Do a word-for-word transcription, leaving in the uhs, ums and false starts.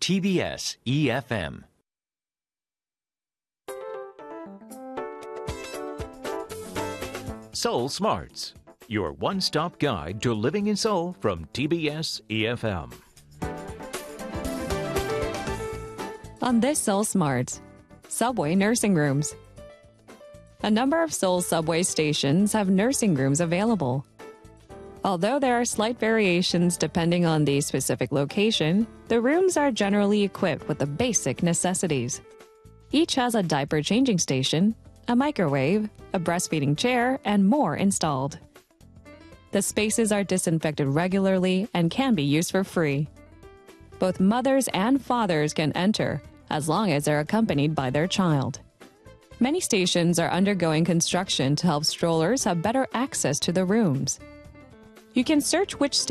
T B S E F M. Seoul Smarts, your one-stop guide to living in Seoul from T B S E F M. On this Seoul Smarts, subway nursing rooms. A number of Seoul subway stations have nursing rooms available. Although there are slight variations depending on the specific location, the rooms are generally equipped with the basic necessities. Each has a diaper changing station, a microwave, a breastfeeding chair, and more installed. The spaces are disinfected regularly and can be used for free. Both mothers and fathers can enter, as long as they're accompanied by their child. Many stations are undergoing construction to help strollers have better access to the rooms. You can search which station